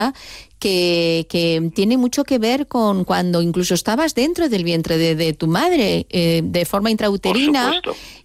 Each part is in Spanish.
que tiene mucho que ver con cuando incluso estabas dentro del vientre de tu madre, de forma intrauterina,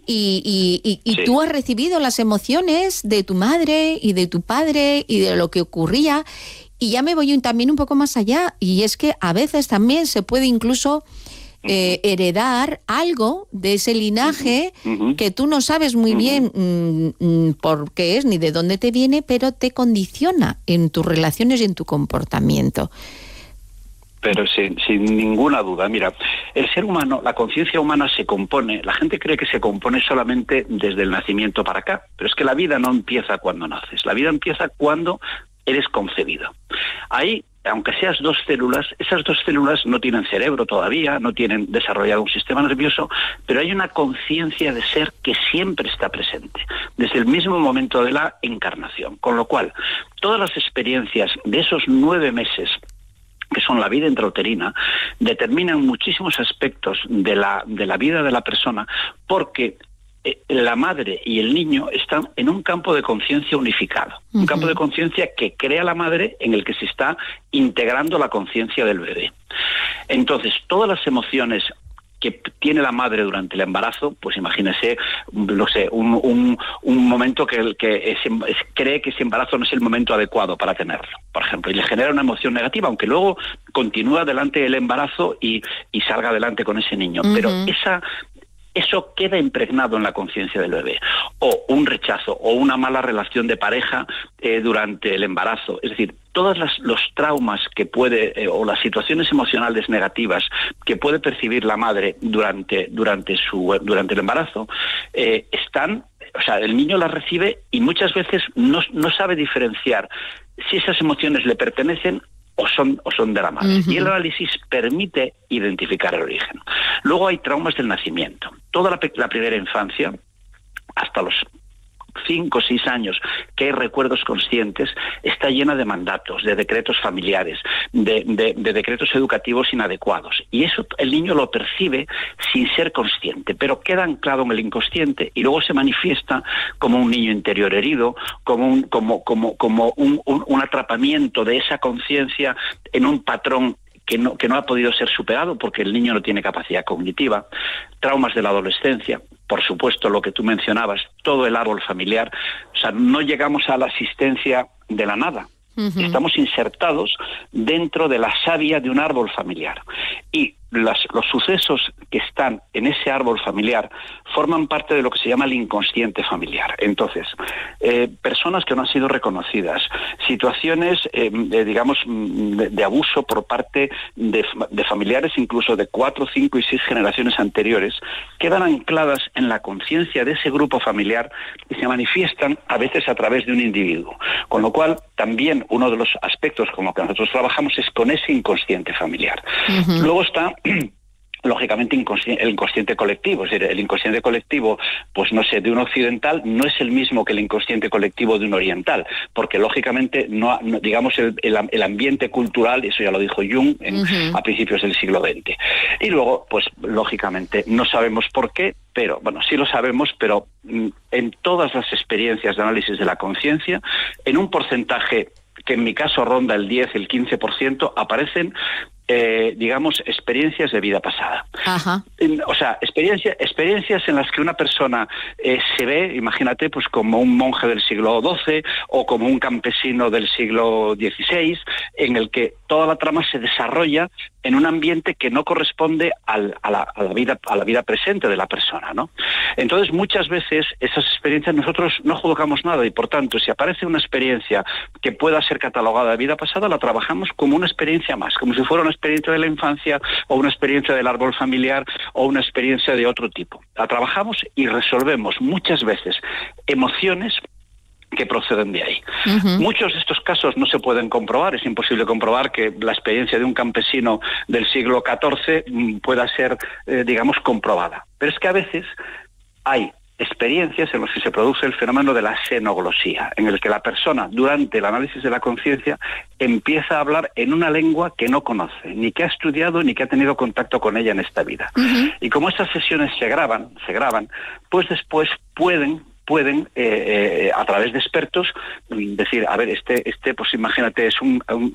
y sí, tú has recibido las emociones de tu madre y de tu padre y de lo que ocurría. Y ya me voy también un poco más allá, y es que a veces también se puede incluso heredar algo de ese linaje que tú no sabes muy bien por qué es ni de dónde te viene, pero te condiciona en tus relaciones y en tu comportamiento. Pero sin ninguna duda, mira, el ser humano, la conciencia humana se compone, la gente cree que se compone solamente desde el nacimiento para acá, pero es que la vida no empieza cuando naces, la vida empieza cuando eres concebido. Ahí, aunque seas dos células, esas dos células no tienen cerebro todavía, no tienen desarrollado un sistema nervioso, pero hay una conciencia de ser que siempre está presente, desde el mismo momento de la encarnación. Con lo cual, todas las experiencias de esos 9 meses, que son la vida intrauterina, determinan muchísimos aspectos de la vida de la persona, porque la madre y el niño están en un campo de conciencia unificado, un campo de conciencia que crea la madre, en el que se está integrando la conciencia del bebé. Entonces, todas las emociones que tiene la madre durante el embarazo, pues imagínese, no sé, un momento que cree que ese embarazo no es el momento adecuado para tenerlo, por ejemplo, y le genera una emoción negativa, aunque luego continúa adelante el embarazo y salga adelante con ese niño. Pero eso queda impregnado en la conciencia del bebé. O un rechazo, o una mala relación de pareja durante el embarazo. Es decir, todos los traumas que puede, o las situaciones emocionales negativas que puede percibir la madre durante el embarazo, están, o sea, el niño las recibe y muchas veces no sabe diferenciar si esas emociones le pertenecen o son de la madre. Y el análisis permite identificar el origen. Luego hay traumas del nacimiento. Toda la primera infancia, hasta los 5 o 6 años, que hay recuerdos conscientes, está llena de mandatos, de decretos familiares, de decretos educativos inadecuados. Y eso el niño lo percibe sin ser consciente, pero queda anclado en el inconsciente y luego se manifiesta como un niño interior herido, como un atrapamiento de esa conciencia en un patrón que no ha podido ser superado porque el niño no tiene capacidad cognitiva, traumas de la adolescencia, por supuesto lo que tú mencionabas, todo el árbol familiar. O sea, no llegamos a la asistencia de la nada. Estamos insertados dentro de la savia de un árbol familiar. Y los sucesos que están en ese árbol familiar forman parte de lo que se llama el inconsciente familiar. Entonces, personas que no han sido reconocidas, situaciones, de abuso por parte de familiares, incluso de 4, 5 y 6 generaciones anteriores, quedan ancladas en la conciencia de ese grupo familiar y se manifiestan a veces a través de un individuo. Con lo cual, también uno de los aspectos con los que nosotros trabajamos es con ese inconsciente familiar. Luego está lógicamente el inconsciente colectivo, es decir, el inconsciente colectivo, pues no sé, de un occidental no es el mismo que el inconsciente colectivo de un oriental, porque lógicamente no digamos el ambiente cultural, eso ya lo dijo Jung a principios del siglo XX. Y luego, pues lógicamente no sabemos por qué, pero bueno, sí lo sabemos, pero en todas las experiencias de análisis de la conciencia, en un porcentaje que en mi caso ronda el 10, el 15%, aparecen experiencias de vida pasada. O sea, experiencias en las que una persona se ve, imagínate, pues como un monje del siglo XII o como un campesino del siglo XVI, en el que toda la trama se desarrolla en un ambiente que no corresponde a la vida presente de la persona, ¿no? Entonces, muchas veces esas experiencias nosotros no juzgamos nada y, por tanto, si aparece una experiencia que pueda ser catalogada de vida pasada, la trabajamos como una experiencia más, como si fuera una experiencia de la infancia o una experiencia del árbol familiar o una experiencia de otro tipo. La trabajamos y resolvemos muchas veces emociones que proceden de ahí. Muchos de estos casos no se pueden comprobar, es imposible comprobar que la experiencia de un campesino del siglo XIV pueda ser, comprobada. Pero es que a veces hay experiencias en las que se produce el fenómeno de la xenoglosía, en el que la persona, durante el análisis de la conciencia, empieza a hablar en una lengua que no conoce, ni que ha estudiado, ni que ha tenido contacto con ella en esta vida. Y como estas sesiones se graban, pues después pueden pueden, a través de expertos, decir, a ver, pues imagínate, es un